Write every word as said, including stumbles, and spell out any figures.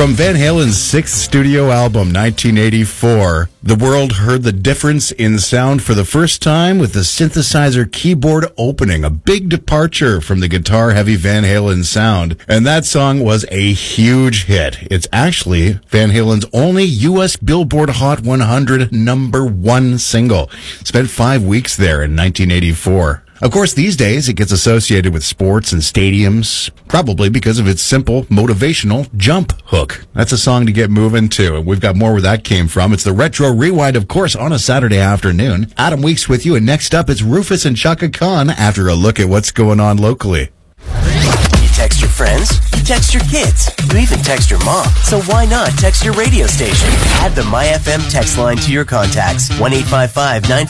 From Van Halen's sixth studio album, nineteen eighty-four, the world heard the difference in sound for the first time with the synthesizer keyboard opening, a big departure from the guitar-heavy Van Halen sound. And that song was a huge hit. It's actually Van Halen's only U S Billboard Hot one hundred number one single. Spent five weeks there in nineteen eighty-four. Of course, these days it gets associated with sports and stadiums, probably because of its simple, motivational jump hook. That's a song to get moving to, and we've got more where that came from. It's the Retro Rewind, of course, on a Saturday afternoon. Adam Weeks with you, and next up, it's Rufus and Chaka Khan after a look at what's going on locally. You text your friends, you text your kids, you even text your mom. So why not text your radio station? Add the MyFM text line to your contacts, one eight five five nine